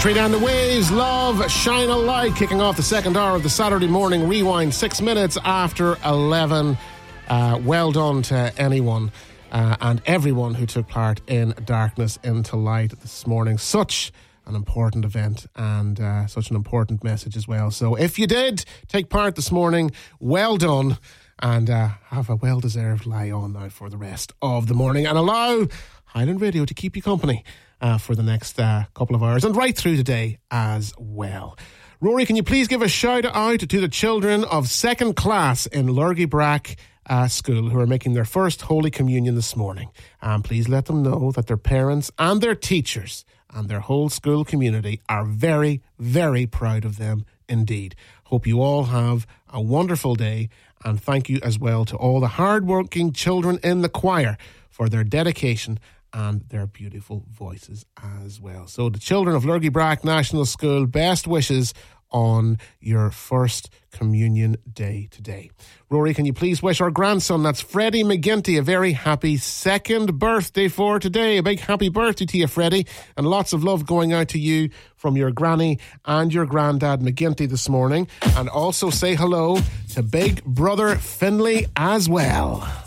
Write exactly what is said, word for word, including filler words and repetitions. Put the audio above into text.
Three Down the Waves, Love, Shine a Light, kicking off the second hour of the Saturday Morning Rewind, six minutes after eleven. Uh, well done to anyone uh, and everyone who took part in Darkness into Light this morning. Such an important event and uh, such an important message as well. So if you did take part this morning, well done, and uh, have a well-deserved lie on now for the rest of the morning, and allow Highland Radio to keep you company Uh, for the next uh, couple of hours and right through the day as well. Rory, can you please give a shout out to the children of second class in Lurgy Brack uh, School who are making their first Holy Communion this morning? And please let them know that their parents and their teachers and their whole school community are very, very proud of them indeed. Hope you all have a wonderful day, and thank you as well to all the hard-working children in the choir for their dedication and their beautiful voices as well. So the children of Lurgy Brack National School, best wishes on your first communion day today. Rory, can you please wish our grandson, that's Freddie McGinty, a very happy second birthday for today. A big happy birthday to you, Freddie, and lots of love going out to you from your granny and your granddad McGinty this morning. And also say hello to big brother Finlay as well.